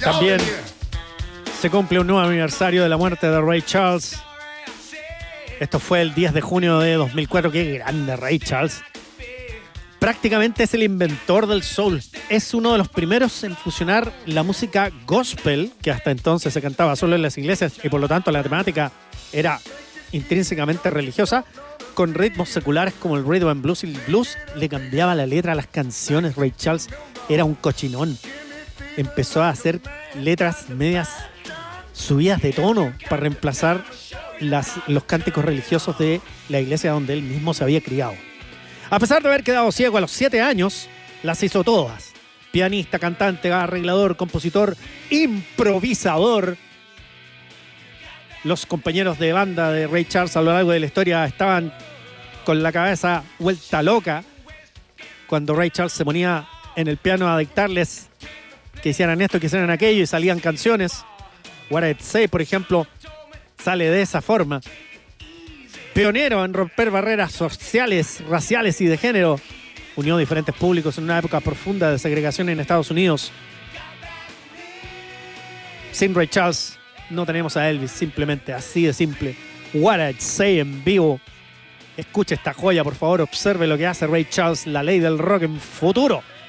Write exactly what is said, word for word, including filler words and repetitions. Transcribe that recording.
También se cumple un nuevo aniversario de la muerte de Ray Charles. Esto fue el diez de junio de dos mil cuatro. Qué grande Ray Charles. Prácticamente es el inventor del soul. Es uno de los primeros en fusionar la música gospel, que hasta entonces se cantaba solo en las iglesias y por lo tanto la temática era intrínsecamente religiosa, con ritmos seculares como el rhythm and blues, y el blues le cambiaba la letra a las canciones. Ray Charles era un cochinón. Empezó a hacer letras medias subidas de tono para reemplazar las, los cánticos religiosos de la iglesia donde él mismo se había criado. A pesar de haber quedado ciego a los siete años, las hizo todas. Pianista, cantante, arreglador, compositor, improvisador. Los compañeros de banda de Ray Charles a lo largo de la historia estaban con la cabeza vuelta loca cuando Ray Charles se ponía en el piano a dictarles que hicieran esto, que hicieran aquello, y salían canciones. What I'd Say, por ejemplo, sale de esa forma. Pionero en romper barreras sociales, raciales y de género. Unió diferentes públicos en una época profunda de segregación en Estados Unidos. Sin Ray Charles no tenemos a Elvis, simplemente así de simple. What I'd Say en vivo. Escuche esta joya, por favor, observe lo que hace Ray Charles, la ley del rock en futuro.